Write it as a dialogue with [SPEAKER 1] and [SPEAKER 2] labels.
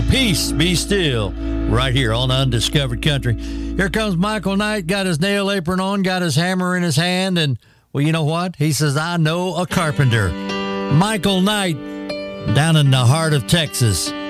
[SPEAKER 1] Peace Be Still, right here on Undiscovered Country. Here comes Michael Knight, got his nail apron on, got his hammer in his hand, and, well, you know what? He says, I know a carpenter. Michael Knight, down in the heart of Texas.